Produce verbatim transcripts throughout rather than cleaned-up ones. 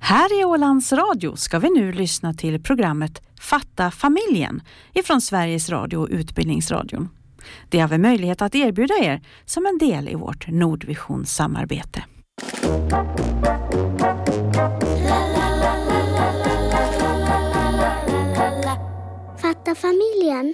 Här i Ålands Radio ska vi nu lyssna till programmet Fatta familjen ifrån Sveriges Radio och Utbildningsradion. Det har vi möjlighet att erbjuda er som en del i vårt Nordvision-samarbete. Fatta familjen.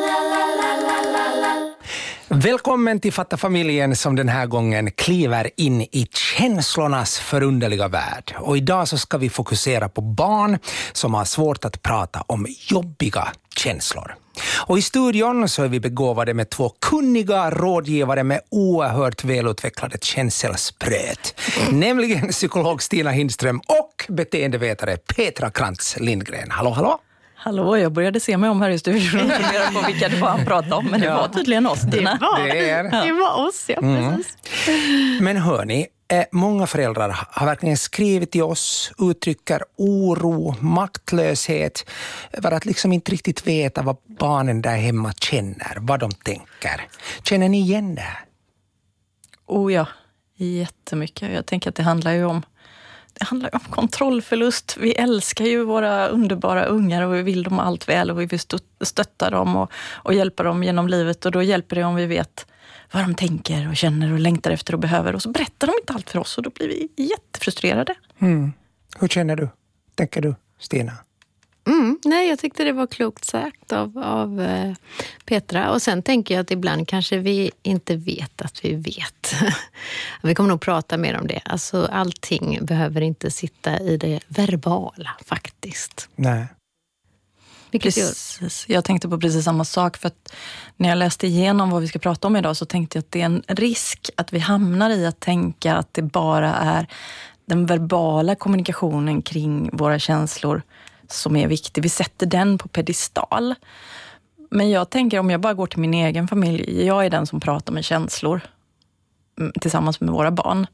Välkommen till Fatta familjen som den här gången kliver in i känslornas förunderliga värld. Och idag så ska vi fokusera på barn som har svårt att prata om jobbiga känslor. Och i studion så är vi begåvade med två kunniga rådgivare med oerhört välutvecklade känselspröt. Nämligen psykolog Stina Hindström och beteendevetare Petra Krantz Lindgren. Hallå, hallå! Hallå, jag började se mig om här i studion och fundera på vilka det var han pratade om, men det var tydligen oss. Det var, det är. det var oss, ja, mm. precis. Men hörni, eh, många föräldrar har verkligen skrivit till oss, uttrycker oro, maktlöshet, för att liksom inte riktigt veta vad barnen där hemma känner, vad de tänker. Känner ni igen det? Oh ja, jättemycket. Jag tänker att det handlar ju om Det handlar om kontrollförlust. Vi älskar ju våra underbara ungar och vi vill dem allt väl och vi vill stötta dem och, och hjälpa dem genom livet. Och då hjälper det om vi vet vad de tänker och känner och längtar efter och behöver. Och så berättar de inte allt för oss och då blir vi jättefrustrerade. Mm. Hur känner du? Tänker du, Stina? Mm, nej, jag tyckte det var klokt sagt av, av eh, Petra. Och sen tänker jag att ibland kanske vi inte vet att vi vet. Vi kommer nog prata mer om det. Alltså allting behöver inte sitta i det verbala faktiskt. Nej. Vilket precis. Jag tänkte på precis samma sak för att när jag läste igenom vad vi ska prata om idag så tänkte jag att det är en risk att vi hamnar i att tänka att det bara är den verbala kommunikationen kring våra känslor som är viktig. Vi sätter den på pedestal. Men jag tänker om jag bara går till min egen familj. Jag är den som pratar med känslor tillsammans med våra barn.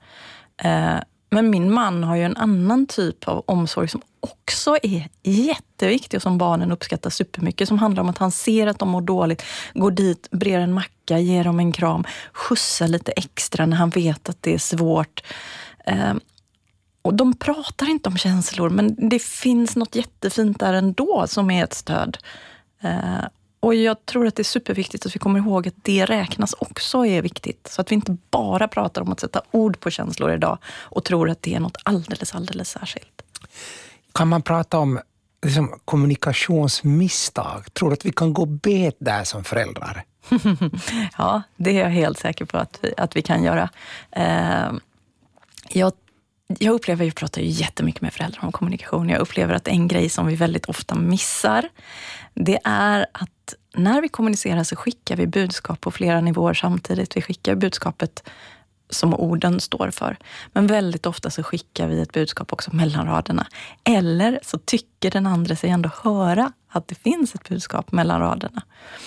Men min man har ju en annan typ av omsorg som också är jätteviktig och som barnen uppskattar supermycket. Som handlar om att han ser att de mår dåligt. Går dit, brer en macka, ger dem en kram. Skjutsar lite extra när han vet att det är svårt. Och de pratar inte om känslor, men det finns något jättefint där ändå som är ett stöd. Eh, och jag tror att det är superviktigt att vi kommer ihåg att det räknas också är viktigt. Så att vi inte bara pratar om att sätta ord på känslor idag och tror att det är något alldeles, alldeles särskilt. Kan man prata om liksom, kommunikationsmisstag? Tror du att vi kan gå bet där som föräldrar? Ja, det är jag helt säker på att vi, att vi kan göra. Eh, jag Jag upplever, jag pratar ju jättemycket med föräldrar om kommunikation. Jag upplever att en grej som vi väldigt ofta missar, det är att när vi kommunicerar så skickar vi budskap på flera nivåer samtidigt. Vi skickar budskapet som orden står för. Men väldigt ofta så skickar vi ett budskap också mellan raderna. Eller så tycker den andra sig ändå höra att det finns ett budskap mellan raderna.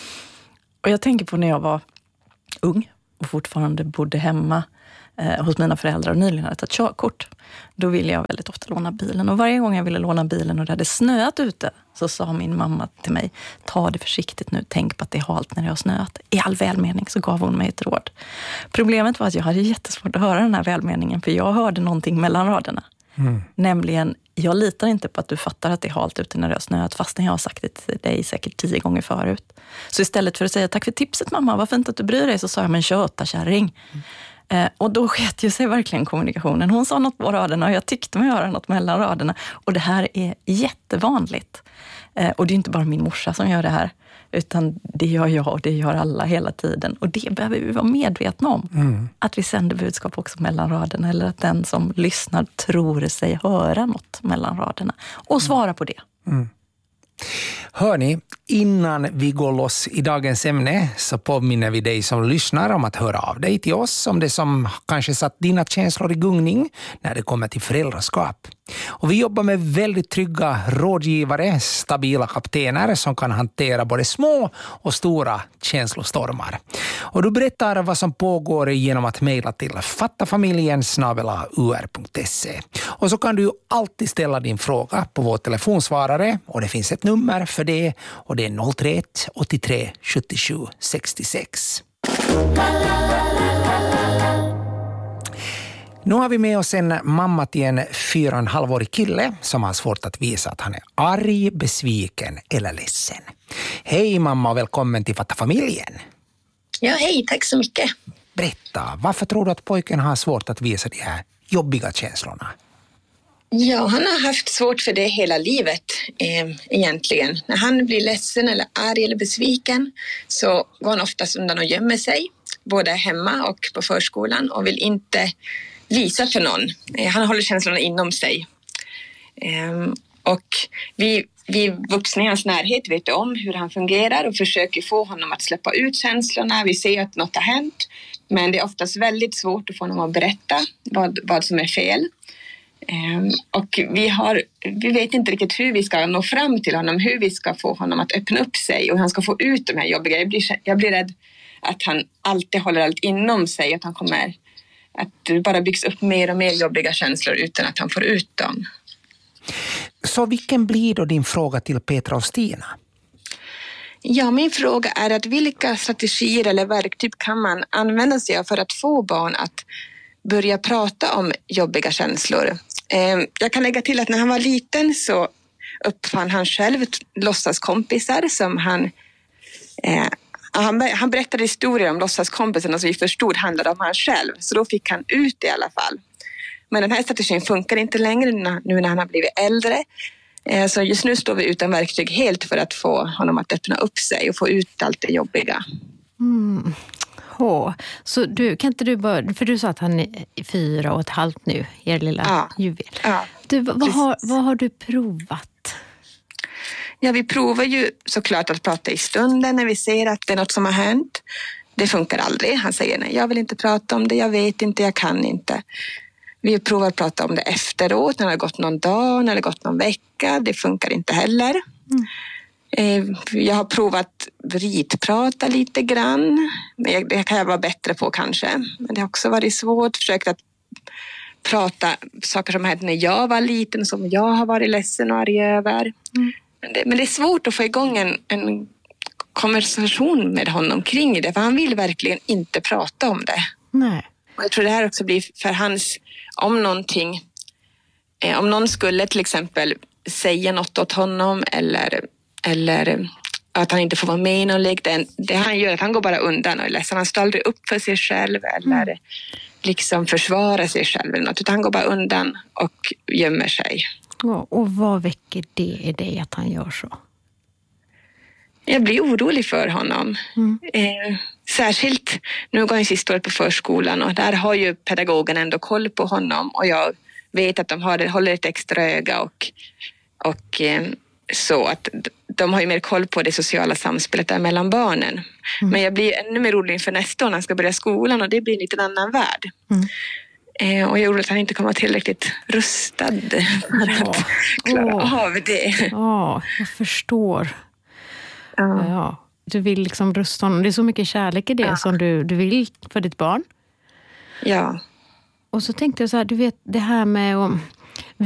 Och jag tänker på när jag var ung och fortfarande bodde hemma eh, hos mina föräldrar och nyligen hade tagit körkort. Då ville jag väldigt ofta låna bilen. Och varje gång jag ville låna bilen och det hade snöat ute så sa min mamma till mig, ta det försiktigt nu, tänk på att det är halt när det har snöat. I all välmening så gav hon mig ett råd. Problemet var att jag hade jättesvårt att höra den här välmeningen för jag hörde någonting mellan raderna. Mm. Nämligen, jag litar inte på att du fattar att det är halt ute när det har snöat fastän jag har sagt det till dig säkert tio gånger förut. Så istället för att säga tack för tipset mamma, vad fint att du bryr dig, så sa jag men köta kärring. Mm. Eh, och då sket ju sig verkligen kommunikationen. Hon sa något på raderna och jag tyckte mig höra något mellan raderna. Och det här är jättevanligt. Eh, och det är inte bara min morsa som gör det här. Utan det gör jag och det gör alla hela tiden. Och det behöver vi vara medvetna om. Mm. Att vi sänder budskap också mellan raderna. Eller att den som lyssnar tror sig höra något mellan raderna. Och svara på det. Mm. Hörni, innan vi går loss i dagens ämne så påminner vi dig som lyssnar om att höra av dig till oss om det som kanske satt dina känslor i gungning när det kommer till föräldraskap. Och vi jobbar med väldigt trygga rådgivare, stabila kaptener som kan hantera både små och stora känslostormar. Och du berättar vad som pågår genom att mejla till fattafamiljen snabel-a u r punkt se. Och så kan du alltid ställa din fråga på vår telefonsvarare och det finns ett nummer för det och det är noll tre ett åttiotre sjuttiosju sextiosex. Nu har vi med oss en mamma till en fyra och en halvårig kille som har svårt att visa att han är arg, besviken eller ledsen. Hej mamma och välkommen till Fatta familjen. Ja, hej, tack så mycket. Berätta, varför tror du att pojken har svårt att visa de här jobbiga känslorna? Ja, han har haft svårt för det hela livet eh, egentligen. När han blir ledsen eller arg eller besviken så går han oftast undan och gömmer sig. Både hemma och på förskolan och vill inte visa för någon. Eh, han håller känslorna inom sig. Eh, och vi, vi vuxna i hans närhet vet om hur han fungerar och försöker få honom att släppa ut känslorna. Vi ser att något har hänt. Men det är oftast väldigt svårt att få honom att berätta vad, vad som är fel. Um, och vi, har, vi vet inte riktigt hur vi ska nå fram till honom, hur vi ska få honom att öppna upp sig och hur han ska få ut de här jobbiga. Jag blir, jag blir rädd att han alltid håller allt inom sig, att han kommer att det bara byggs upp mer och mer jobbiga känslor utan att han får ut dem. Så vilken blir då din fråga till Petra och Stina? Ja, min fråga är att vilka strategier eller verktyg kan man använda sig av för att få barn att börja prata om jobbiga känslor? Jag kan lägga till att när han var liten så uppfann han själv låtsaskompisar som han... Eh, han, han berättade historier om låtsaskompisarna som vi förstod handlade om han själv. Så då fick han ut det i alla fall. Men den här strategin funkar inte längre nu när han har blivit äldre. Eh, så just nu står vi utan verktyg helt för att få honom att öppna upp sig och få ut allt det jobbiga. Mm. Oh. Så du, kan inte du bara, för du sa att han är fyra och ett halvt nu, er lilla ja. juvel. Ja, du, vad, har, vad har du provat? Ja, vi provar ju såklart att prata i stunden när vi ser att det är något som har hänt. Det funkar aldrig. Han säger nej, jag vill inte prata om det, jag vet inte, jag kan inte. Vi provar att prata om det efteråt, när det har gått någon dag, när det har gått någon vecka. Det funkar inte heller. Mm. Jag har provat ritprata lite grann. Det kan jag vara bättre på kanske. Men det har också varit svårt. Försökt att prata saker som hände när jag var liten, som jag har varit ledsen och arg över. Mm. Men, det, men det är svårt att få igång en, en konversation med honom kring det. För han vill verkligen inte prata om det. Nej. Och jag tror det här också blir för hans... Om någonting... Eh, om någon skulle till exempel säga något åt honom eller... eller att han inte får vara med i någon lek. Det, det han gör att han går bara undan och är ledsen. Han står aldrig upp för sig själv eller mm. liksom försvarar sig själv eller något. Utan han går bara undan och gömmer sig. Ja, och vad väcker det i dig att han gör så? Jag blir orolig för honom. Mm. Eh, särskilt, nu går han sista året på förskolan och där har ju pedagogen ändå koll på honom. Och jag vet att de har, håller ett extra öga och... och eh, så att de har ju mer koll på det sociala samspelet där mellan barnen. Mm. Men jag blir ännu mer orolig för nästa år när han ska börja skolan och det blir en lite annan värld. Mm. Eh, och jag är orolig att han inte kommer vara tillräckligt rustad för ja. att klara oh. av det. Ja, jag förstår. Ja. Ja. Du vill liksom rusta honom. Det är så mycket kärlek i det ja. som du, du vill för ditt barn. Ja. Och så tänkte jag så här, du vet det här med... Om,